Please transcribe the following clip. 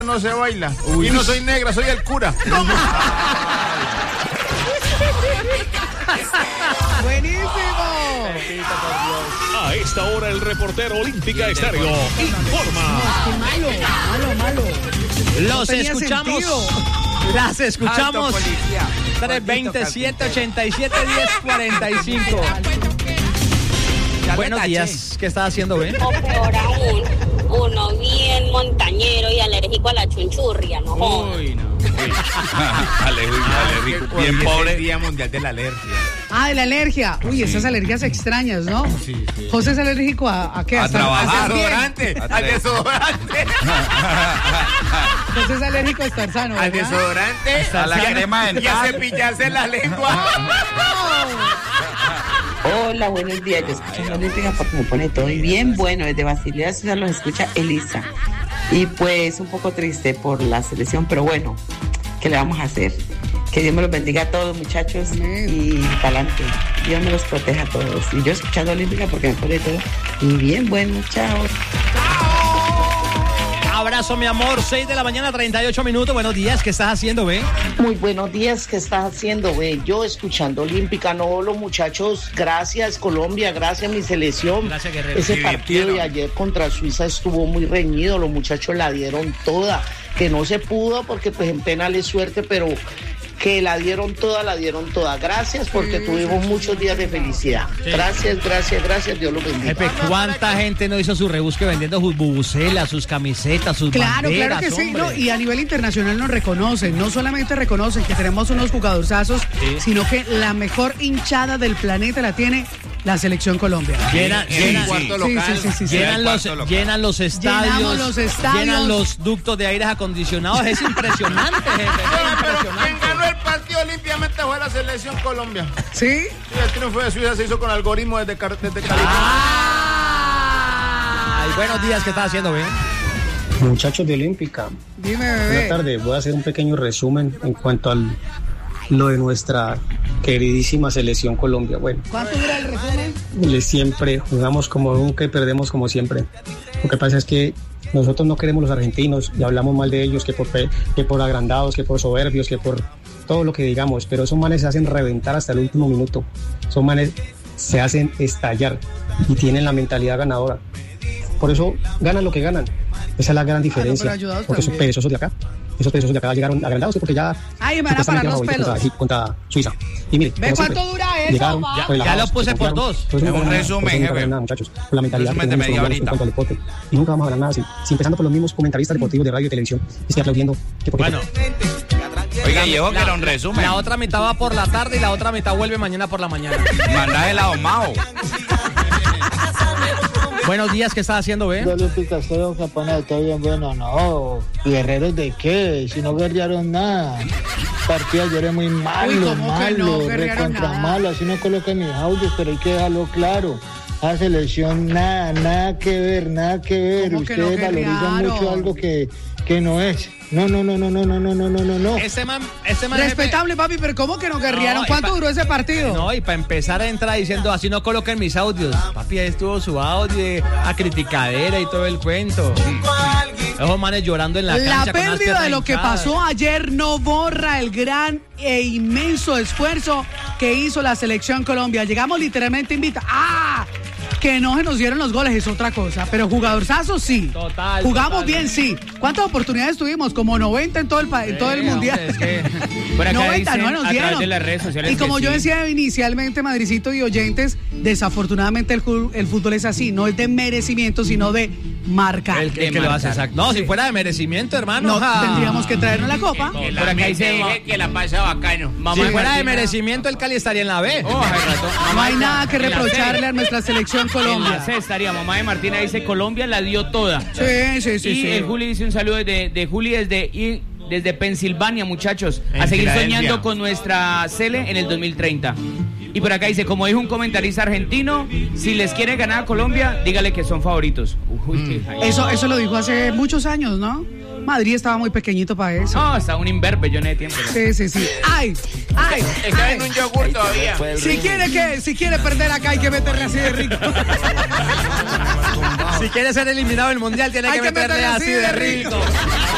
no se baila. Uy. Y no soy negra, soy el cura. ¡Buenísimo! A esta hora el reportero Olímpica Estéreo informa. Malo. Los escuchamos. Las escuchamos. 320-787-1045. Buenos días. ¿Qué estás haciendo, Ben? O peor aún, uno bien montañero y alérgico a la chunchurria, ¿no? Uy, no. Alérgico, bien pobre. Día Mundial de la Alergia. Ah, de la alergia. Uy, esas alergias extrañas, ¿no? Sí. José es alérgico a qué? A trabajar. Al desodorante. José es alérgico a estar sano, Al ¿verdad? desodorante. A la crema dental. Y a cepillarse la lengua. Hola, buenos días. Yo escucho la Olímpica porque me pone todo y bien bueno. Desde Basilea Ciudad los escucha Elisa. Y pues un poco triste por la selección, pero bueno, ¿qué le vamos a hacer? Que Dios me los bendiga a todos, muchachos. Y para adelante. Dios me los proteja a todos. Y yo escuchando Olímpica porque me pone todo y bien bueno. Chao. Abrazo, mi amor. 6 de la mañana, 38 minutos. Buenos días. ¿Qué estás haciendo, Ben? Muy buenos días, ¿qué estás haciendo, güey? Yo escuchando Olímpica, no, los muchachos, gracias Colombia, gracias mi selección. Gracias, guerrero. Ese partido de ayer contra Suiza estuvo muy reñido, los muchachos la dieron toda, que no se pudo porque pues en penales suerte, pero que la dieron toda. Gracias porque tuvimos muchos días de felicidad. Sí. Gracias, Dios los bendiga. Jefe, ¿cuánta gente no hizo su rebusque vendiendo sus bubucelas, sus camisetas, sus Claro banderas, que sí, hombre? ¿no? Y a nivel internacional nos reconocen, no solamente reconocen que tenemos unos jugadorzazos, sino que la mejor hinchada del planeta la tiene la selección Colombia. Llenan los estadios, Llenamos los estadios. llenan los ductos de aires acondicionados. Es impresionante, jefe. Pero quien ganó el partido limpiamente fue la selección Colombia. ¿Sí? Sí, el triunfo de Suiza se hizo con algoritmo desde Cali. Ay, buenos días, ¿qué estás haciendo, Ben? Muchachos de Olímpica, Dime, buenas bebé. tardes. Voy a hacer un pequeño resumen en cuanto a lo de nuestra queridísima selección Colombia. Bueno, ¿Cuánto dura el resumen? siempre jugamos como nunca y perdemos como siempre. Lo que pasa es que nosotros no queremos los argentinos y hablamos mal de ellos que por agrandados, que por soberbios, que por todo lo que digamos, pero esos manes se hacen reventar hasta el último minuto. Esos manes se hacen estallar y tienen la mentalidad ganadora. Por eso ganan lo que ganan. Esa es la gran diferencia. ayudados Porque esos también. perezosos de acá llegaron agrandados porque ya Ay, me van a parar los pelos. contra Suiza. Y mire, ¿Ve como cuánto siempre, dura eso, llegaron ma? Ya lo puse por 2. Es un resumen, jefe. muchachos. Con la mentalidad Resumen que de tenemos media colombianos en horita. cuanto al deporte. Y nunca vamos a ganar nada así. Si empezando por los mismos comentaristas deportivos de radio y televisión, estoy aplaudiendo que porque Bueno, Oiga, llevo que era un resumen. la otra mitad va por la tarde y la otra mitad vuelve mañana por la mañana. Mandá el ahumado. Buenos días, ¿qué estás haciendo, Ben? Olímpica, estoy campeonato, todo bien bueno, no. ¿Guerreros de qué? Si no guerrearon nada. Partido ayer es muy malo, Uy, ¿cómo que no guerrearon recontra nada? malo, así no colocan mis audios, pero hay que dejarlo claro. La selección, nada que ver. ¿Cómo que no Ustedes valorizan guerrearon? mucho algo que no es. No. Ese man Respetable, papi, pero ¿cómo que no guerrearon? No, ¿Cuánto duró ese partido? No, y para empezar a entrar diciendo así no coloquen mis audios. Papi, ahí estuvo su audio a criticadera y todo el cuento. Esos manes llorando en la cancha. La con las pérdida piernas de lo que hinchadas. pasó ayer no borra el gran e inmenso esfuerzo que hizo la selección Colombia. Llegamos literalmente invitados. ¡Ah! Que no se nos dieron los goles es otra cosa, pero jugadorzazos sí. Total. Jugamos bien, sí. ¿Cuántas oportunidades tuvimos? Como 90 en todo el mundial. Hombre, es que Por acá 90 dicen, no nos a través dieron. de las redes sociales Y como que yo sí. decía inicialmente, Madricito y oyentes, desafortunadamente el fútbol es así, no es de merecimiento, sino de marcar. El que lo hace exacto. No, si fuera de merecimiento, hermano. No, ja. tendríamos que traernos la copa. Por acá dice que la pasa bacano. Si fuera de merecimiento, el Cali estaría en la B. No hay nada que en la reprocharle a nuestra selección En Colombia. la C estaría. Mamá de Martina dice Colombia la dio toda. Sí. Y el Juli dice un saludo de Juli desde Pensilvania, muchachos. En A seguir Filadelfia. soñando con nuestra Cele en el 2030. Y por acá dice, como dijo un comentarista argentino, si les quiere ganar a Colombia, dígale que son favoritos. Uy, Eso lo dijo hace muchos años, ¿no? Madrid estaba muy pequeñito para eso. No, está un imberbe, yo no de tiempo. Sí. ¡Ay! Está en un yogur todavía. Si quiere perder acá hay que meterle así de rico. Si quiere ser eliminado del mundial, tiene Hay que que meterle meterle así de rico.